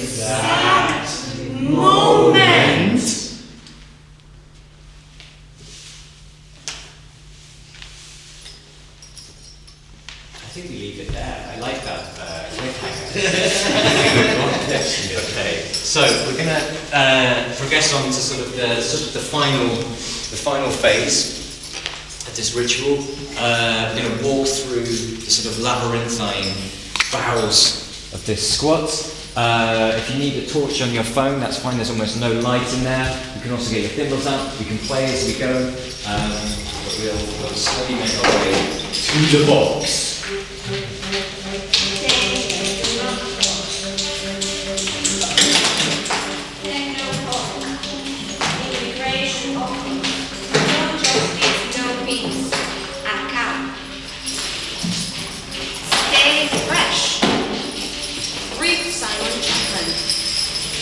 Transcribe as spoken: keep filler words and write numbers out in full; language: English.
exact moment. I think we leave it there. I like that uh, cliffhanger. Okay, so we're going to uh, progress on to sort of the sort of the final, the final phase of this ritual. Uh, we're going to walk through the sort of labyrinthine bowels of this squat. Uh, if you need a torch on your phone, that's fine. There's almost no light in there. You can also get your thimbles out. We can play as we go. Um, but we'll, we'll slowly make our way to the box.